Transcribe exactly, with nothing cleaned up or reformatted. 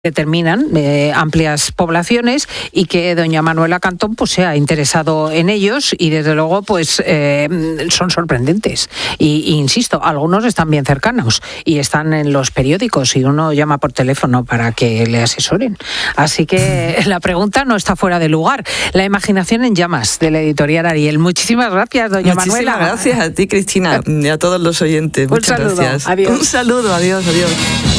determinan eh, amplias poblaciones y que doña Manuela Cantón pues se ha interesado en ellos y desde luego pues eh, son sorprendentes y, y insisto, algunos están bien cercanos y están en los periódicos y uno llama por teléfono para que le asesoren, así que la pregunta no está fuera de lugar. La imaginación en llamas, de la editorial Ariel. Muchísimas gracias, doña Muchísimas Manuela. Gracias a ti, Cristina, y a todos los oyentes. Un Muchas saludo, gracias. adiós. Un saludo, adiós, adiós.